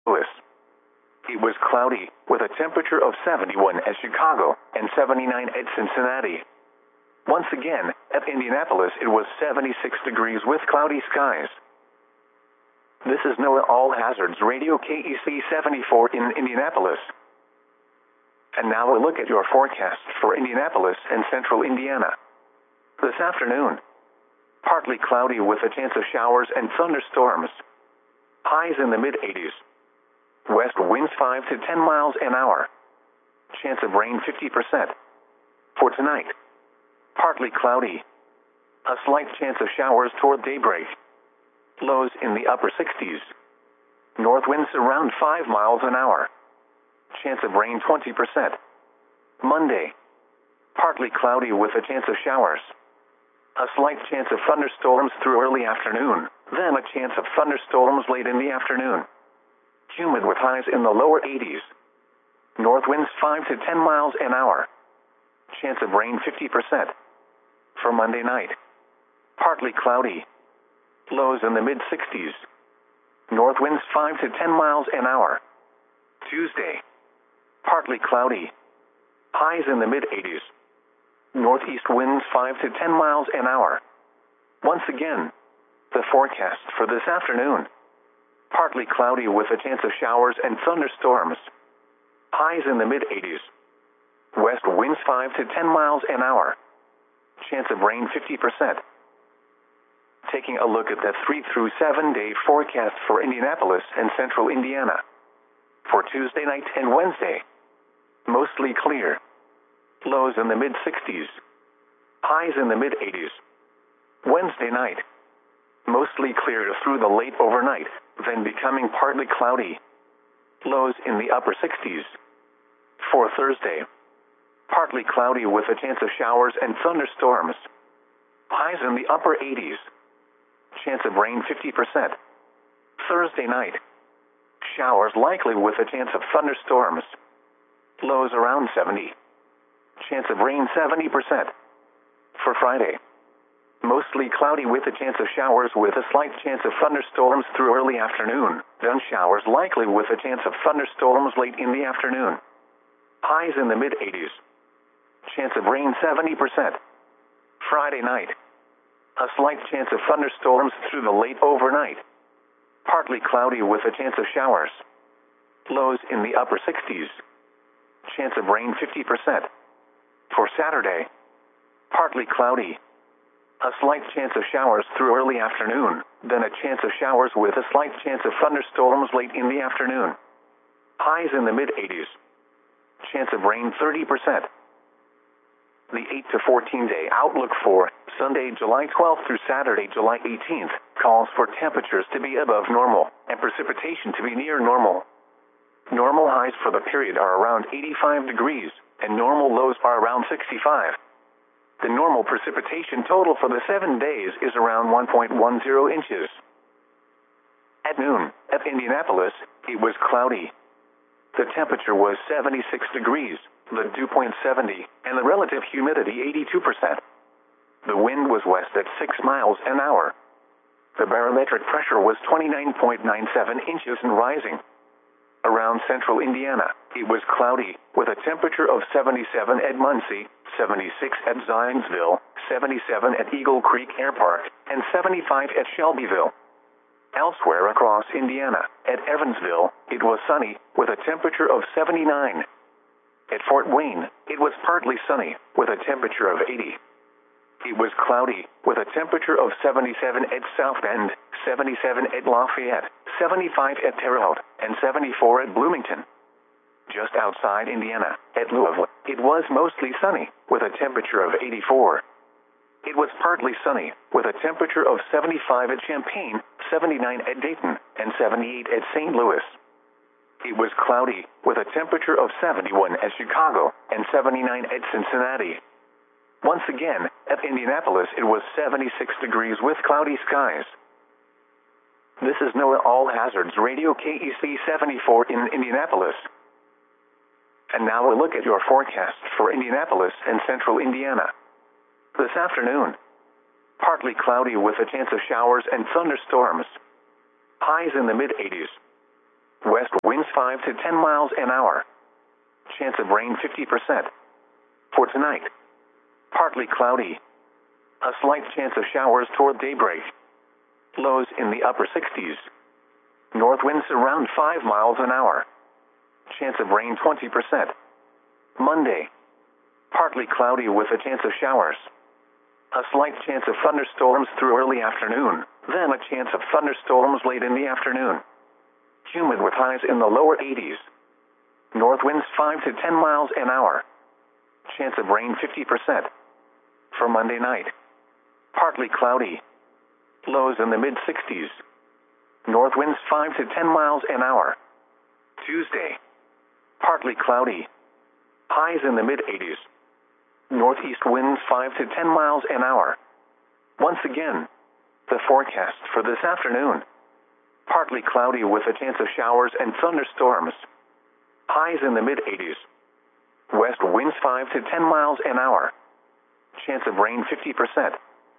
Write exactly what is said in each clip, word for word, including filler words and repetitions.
Louis. It was cloudy, with a temperature of seventy-one at Chicago and seventy-nine at Cincinnati. Once again, at Indianapolis it was seventy-six degrees with cloudy skies. This is NOAA All Hazards Radio K E C seventy-four in Indianapolis. And now a look at your forecast for Indianapolis and central Indiana. This afternoon, partly cloudy with a chance of showers and thunderstorms. Highs in the mid eighties. West winds five to ten miles an hour. Chance of rain fifty percent. For tonight, partly cloudy. A slight chance of showers toward daybreak. Lows in the upper sixties. North winds around five miles an hour. Chance of rain twenty percent. Monday, partly cloudy with a chance of showers. A slight chance of thunderstorms through early afternoon, then a chance of thunderstorms late in the afternoon. Humid with highs in the lower eighties. North winds five to ten miles an hour. Chance of rain fifty percent. For Monday night, partly cloudy. Lows in the mid sixties. North winds five to ten miles an hour. Tuesday, partly cloudy. Highs in the mid eighties. Northeast winds five to ten miles an hour. Once again, the forecast for this afternoon. Partly cloudy with a chance of showers and thunderstorms. Highs in the mid eighties. West winds five to ten miles an hour. Chance of rain fifty percent. Taking a look at the three through seven day forecast for Indianapolis and central Indiana. For Tuesday night and Wednesday, mostly clear. Lows in the mid sixties. Highs in the mid eighties. Wednesday night, mostly clear through the late overnight, then becoming partly cloudy. Lows in the upper sixties. For Thursday, partly cloudy with a chance of showers and thunderstorms. Highs in the upper eighties. Chance of rain fifty percent. Thursday night, showers likely with a chance of thunderstorms. Lows around seventy. Chance of rain seventy percent. For Friday, mostly cloudy with a chance of showers with a slight chance of thunderstorms through early afternoon, then showers likely with a chance of thunderstorms late in the afternoon. Highs in the mid eighties. Chance of rain seventy percent. Friday night, a slight chance of thunderstorms through the late overnight. Partly cloudy with a chance of showers. Lows in the upper sixties. Chance of rain fifty percent. For Saturday, partly cloudy. A slight chance of showers through early afternoon, then a chance of showers with a slight chance of thunderstorms late in the afternoon. Highs in the mid eighties. Chance of rain thirty percent. The eight to fourteen day outlook for Sunday, July twelfth through Saturday, July eighteenth, calls for temperatures to be above normal and precipitation to be near normal. Normal highs for the period are around eighty-five degrees, and normal lows are around sixty-five. The normal precipitation total for the seven days is around one point one zero inches. At noon, at Indianapolis, it was cloudy. The temperature was seventy-six degrees, the dew point seventy, and the relative humidity eighty-two percent. The wind was west at six miles an hour. The barometric pressure was twenty-nine point nine seven inches and rising. Around central Indiana, it was cloudy, with a temperature of seventy-seven at Muncie, seventy-six at Zionsville, seventy-seven at Eagle Creek Air Park, and seventy-five at Shelbyville. Elsewhere across Indiana, at Evansville, it was sunny, with a temperature of seventy-nine. At Fort Wayne, it was partly sunny, with a temperature of eighty. It was cloudy, with a temperature of seventy-seven at South Bend, seventy-seven at Lafayette, seventy-five at Terre Haute, and seventy-four at Bloomington. Just outside Indiana, at Louisville, it was mostly sunny, with a temperature of eighty-four. It was partly sunny, with a temperature of seventy-five at Champaign, seventy-nine at Dayton, and seventy-eight at Saint Louis. It was cloudy, with a temperature of seventy-one at Chicago, and seventy-nine at Cincinnati. Once again, at Indianapolis it was seventy-six degrees with cloudy skies. This is NOAA All Hazards Radio K E C seventy-four in Indianapolis. And now a look at your forecast for Indianapolis and central Indiana. This afternoon, partly cloudy with a chance of showers and thunderstorms. Highs in the mid eighties. West winds five to ten miles an hour. Chance of rain fifty percent. For tonight, partly cloudy. A slight chance of showers toward daybreak. Lows in the upper sixties. North winds around five miles an hour. Chance of rain twenty percent. Monday, partly cloudy with a chance of showers. A slight chance of thunderstorms through early afternoon, then a chance of thunderstorms late in the afternoon. Humid with highs in the lower eighties. North winds five to ten miles an hour. Chance of rain fifty percent. For Monday night, partly cloudy. Lows in the mid sixties. North winds five to ten miles an hour. Tuesday, partly cloudy. Highs in the mid eighties. Northeast winds five to ten miles an hour. Once again, the forecast for this afternoon. Partly cloudy with a chance of showers and thunderstorms. Highs in the mid eighties. West winds five to ten miles an hour. Chance of rain fifty percent.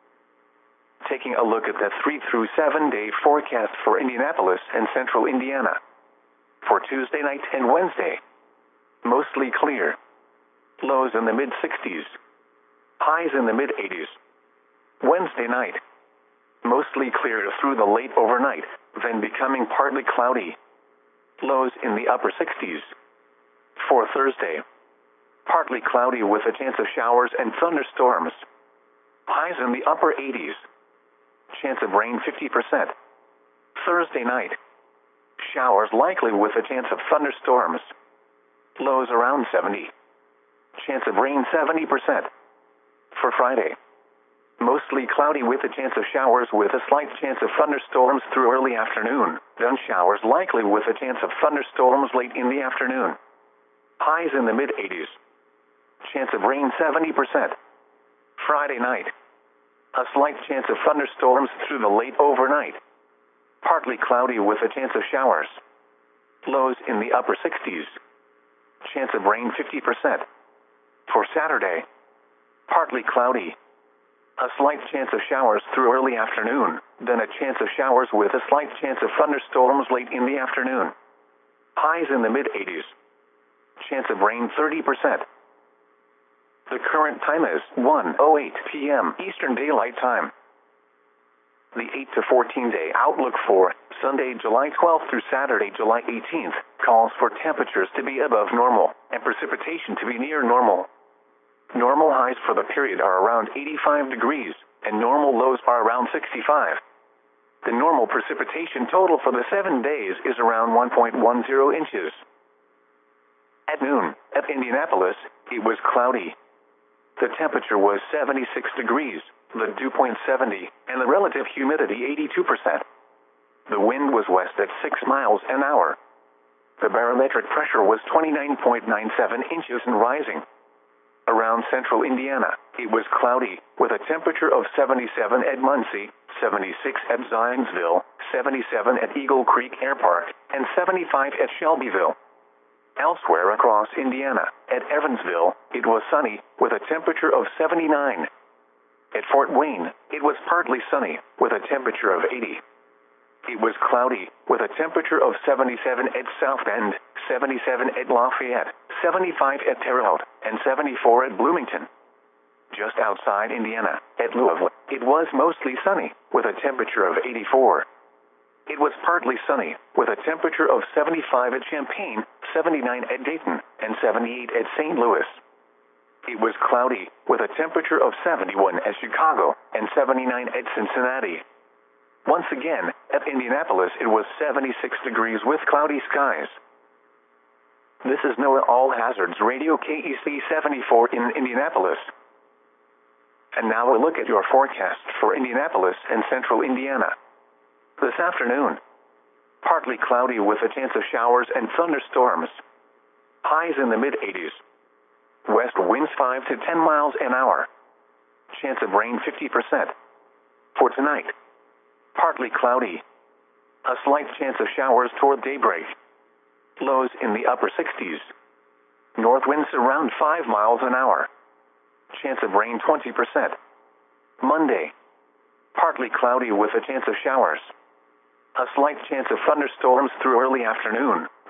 Taking a look at the three through seven day forecast for Indianapolis and central Indiana. For Tuesday night and Wednesday, mostly clear. Lows in the mid sixties. Highs in the mid eighties. Wednesday night, mostly clear through the late overnight, then becoming partly cloudy. Lows in the upper sixties. For Thursday, partly cloudy with a chance of showers and thunderstorms. Highs in the upper eighties. Chance of rain fifty percent. Thursday night, showers likely with a chance of thunderstorms. Lows around seventy. Chance of rain seventy percent. For Friday, mostly cloudy with a chance of showers with a slight chance of thunderstorms through early afternoon, then showers likely with a chance of thunderstorms late in the afternoon. Highs in the mid eighties. Chance of rain seventy percent. Friday night, a slight chance of thunderstorms through the late overnight. Partly cloudy with a chance of showers. Lows in the upper sixties. Chance of rain fifty percent. For Saturday, partly cloudy. A slight chance of showers through early afternoon, then a chance of showers with a slight chance of thunderstorms late in the afternoon. Highs in the mid eighties. Chance of rain thirty percent. The current time is one oh eight p m Eastern Daylight Time. The eight to fourteen day outlook for Sunday, July twelfth through Saturday, July eighteenth, calls for temperatures to be above normal and precipitation to be near normal. Normal highs for the period are around eighty-five degrees, and normal lows are around sixty-five. The normal precipitation total for the seven days is around one point one zero inches. At noon, at Indianapolis, it was cloudy. The temperature was seventy-six degrees, the dew point seventy, and the relative humidity eighty-two percent. The wind was west at six miles an hour. The barometric pressure was twenty-nine point nine seven inches and rising. Around central Indiana, it was cloudy, with a temperature of seventy-seven at Muncie, seventy-six at Zionsville, seventy-seven at Eagle Creek Air Park, and seventy-five at Shelbyville. Elsewhere across Indiana, at Evansville, it was sunny, with a temperature of seventy-nine. At Fort Wayne, it was partly sunny, with a temperature of eighty. It was cloudy, with a temperature of seventy-seven at South Bend, seventy-seven at Lafayette, seventy-five at Terre Haute, and seventy-four at Bloomington. Just outside Indiana, at Louisville, it was mostly sunny, with a temperature of eighty-four. It was partly sunny, with a temperature of seventy-five at Champaign, seventy-nine at Dayton, and seventy-eight at Saint Louis. It was cloudy, with a temperature of seventy-one at Chicago, and seventy-nine at Cincinnati. Once again, at Indianapolis it was seventy-six degrees with cloudy skies. This is NOAA All Hazards Radio K E C seventy-four in Indianapolis. And now a look at your forecast for Indianapolis and central Indiana. This afternoon, partly cloudy with a chance of showers and thunderstorms. Highs in the mid eighties. West winds five to ten miles an hour. Chance of rain fifty percent. For tonight, partly cloudy. A slight chance of showers toward daybreak. Lows in the upper sixties. North winds around five miles an hour. Chance of rain twenty percent. Monday, partly cloudy with a chance of showers. A slight chance of thunderstorms through early afternoon.